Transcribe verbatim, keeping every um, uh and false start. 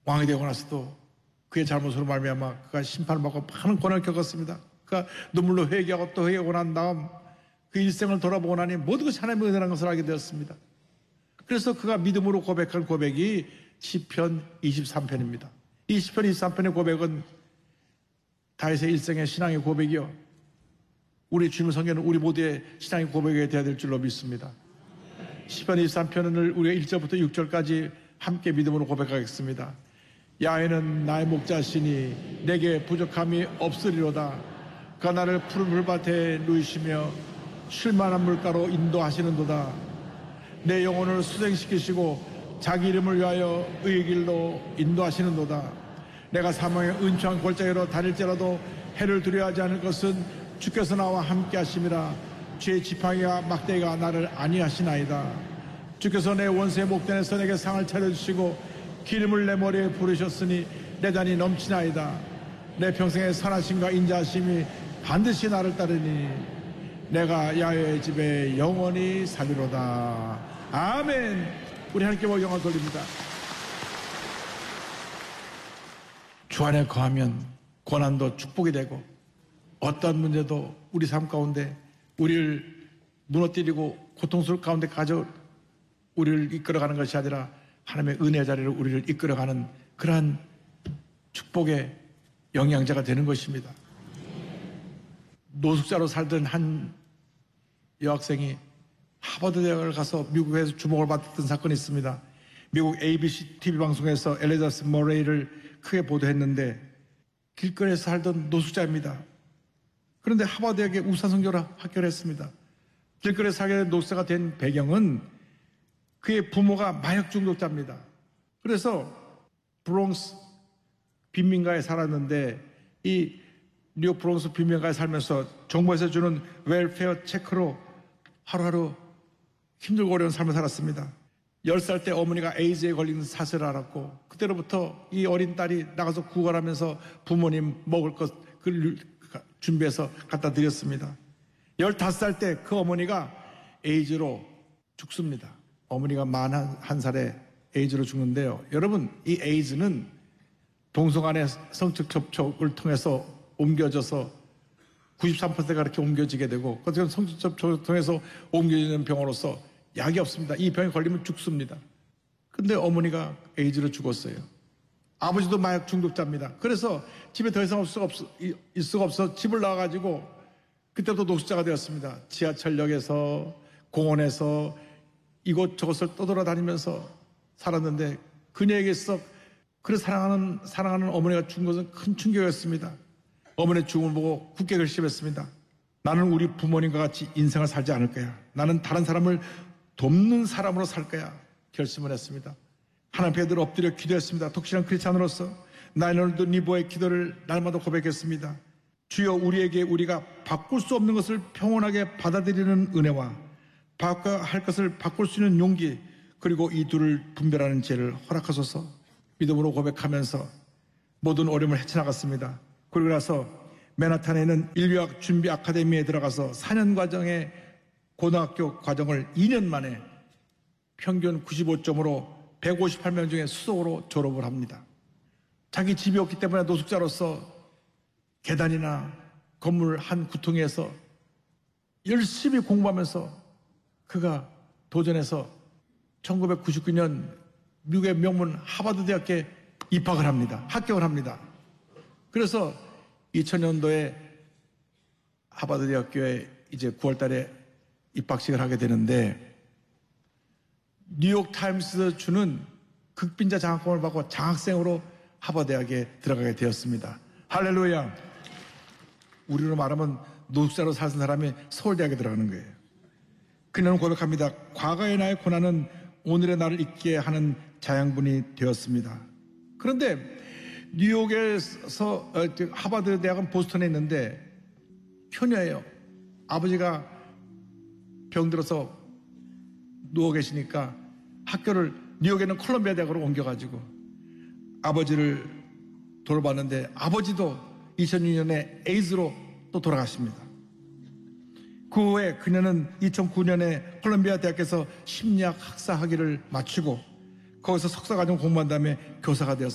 왕이 되고 나서도 그의 잘못으로 말미암아 그가 심판을 받고 많은 고난을 겪었습니다. 그가 눈물로 회개하고 또 회개하고 난 다음 그 일생을 돌아보고 나니 모든 것이 하나님의 은혜라는 것을 알게 되었습니다. 그래서 그가 믿음으로 고백한 고백이 시편 이십삼 편입니다. 이 시편 이십삼 편의 고백은 다윗의 일생의 신앙의 고백이요, 우리 주님을 섬기는 우리 모두의 신앙의 고백이 되어야 될 줄로 믿습니다. 시편 이십삼 편을 우리가 일 절부터 육 절까지 함께 믿음으로 고백하겠습니다. 야훼는 나의 목자시니 내게 부족함이 없으리로다. 그가 나를 푸른 물밭에 누이시며 쉴만한 물가로 인도하시는도다. 내 영혼을 수생시키시고 자기 이름을 위하여 의의 길로 인도하시는도다. 내가 사망의 은초한 골짜기로 다닐지라도 해를 두려워하지 않을 것은 주께서 나와 함께 하심이라. 죄의 지팡이와 막대기가 나를 안위하시나이다. 주께서 내 원수의 목전에서 내게 상을 차려주시고 기름을 내 머리에 부르셨으니 내 잔이 넘치나이다. 내 평생의 선하심과 인자하심이 반드시 나를 따르니 내가 야훼의 집에 영원히 살리로다. 아멘. 우리 하나님께 영광을 돌립니다. 주 안에 거하면 고난도 축복이 되고 어떤 문제도 우리 삶 가운데 우리를 무너뜨리고 고통스러울 가운데 가져 우리를 이끌어가는 것이 아니라 하나님의 은혜의 자리로 우리를 이끌어가는 그러한 축복의 영양제가 되는 것입니다. 노숙자로 살던 한 여학생이 하버드 대학을 가서 미국에서 주목을 받았던 사건이 있습니다. 미국 에이비씨 티비 방송에서 엘리자베스 머레이를 크게 보도했는데 길거리에서 살던 노숙자입니다. 그런데 하버드 대학에 우수 성적으로 합격을 했습니다. 길거리에서 살게 된 노숙자가 된 배경은 그의 부모가 마약 중독자입니다. 그래서 브롱스 빈민가에 살았는데 이 뉴욕 브롱스 빈민가에 살면서 정부에서 주는 웰페어 체크로 하루하루 힘들고 어려운 삶을 살았습니다. 열 살 때 어머니가 에이즈에 걸린 사실을 알았고 그때로부터 이 어린 딸이 나가서 구걸하면서 부모님 먹을 것을 준비해서 갖다 드렸습니다. 열다섯 살 때 그 어머니가 에이즈로 죽습니다. 어머니가 만한 살에 에이즈로 죽는데요. 여러분, 이 에이즈는 동성간의 성적 접촉을 통해서 옮겨져서 구십삼 퍼센트가 그렇게 옮겨지게 되고 그것은 성적 접촉을 통해서 옮겨지는 병으로서 약이 없습니다. 이 병에 걸리면 죽습니다. 근데 어머니가 에이즈로 죽었어요. 아버지도 마약 중독자입니다. 그래서 집에 더 이상 없을 수가, 있을 수가 없어 집을 나와가지고 그때부터 노숙자가 되었습니다. 지하철역에서 공원에서 이곳저곳을 떠돌아다니면서 살았는데 그녀에게서 그를 사랑하는 사랑하는 어머니가 죽은 것은 큰 충격이었습니다. 어머니의 죽음을 보고 굳게 결심했습니다. 나는 우리 부모님과 같이 인생을 살지 않을 거야. 나는 다른 사람을 돕는 사람으로 살 거야. 결심을 했습니다. 하나님 앞에 늘 엎드려 기도했습니다. 독실한 크리스찬으로서 나의 오늘도 니보의 기도를 날마다 고백했습니다. 주여, 우리에게 우리가 바꿀 수 없는 것을 평온하게 받아들이는 은혜와 바꿔야 할 것을 바꿀 수 있는 용기, 그리고 이 둘을 분별하는 지혜를 허락하소서. 믿음으로 고백하면서 모든 어려움을 헤쳐나갔습니다. 그리고 나서 맨하탄에 있는 인류학 준비 아카데미에 들어가서 사 년 과정의 고등학교 과정을 이 년 만에 평균 구십오 점으로 백오십팔 명 중에 수석으로 졸업을 합니다. 자기 집이 없기 때문에 노숙자로서 계단이나 건물 한 구퉁이에서 열심히 공부하면서 그가 도전해서 천구백구십구 년 미국의 명문 하버드 대학에 입학을 합니다. 합격을 합니다. 그래서 이천 년도에 하버드 대학교에 이제 구월 달에 입학식을 하게 되는데 뉴욕 타임스 주는 극빈자 장학금을 받고 장학생으로 하버드 대학에 들어가게 되었습니다. 할렐루야. 우리로 말하면 노숙자로 사는 사람이 서울대학에 들어가는 거예요. 그녀는 고백합니다. 과거의 나의 고난은 오늘의 나를 있게 하는 자양분이 되었습니다. 그런데 뉴욕에서 하버드 대학은 보스턴에 있는데 효녀예요. 아버지가 병들어서 누워 계시니까 학교를 뉴욕에는 콜롬비아 대학으로 옮겨가지고 아버지를 돌봤는데 아버지도 이천육 년에 에이즈로 또 돌아가십니다. 그 후에 그녀는 이천구 년에 콜롬비아 대학에서 심리학 학사 학위를 마치고 거기서 석사과정 공부한 다음에 교사가 되었습니다.